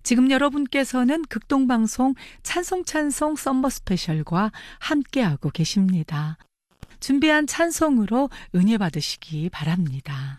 지금 여러분께서는 극동방송 찬송찬송 썸머 스페셜과 함께하고 계십니다. 준비한 찬송으로 은혜 받으시기 바랍니다.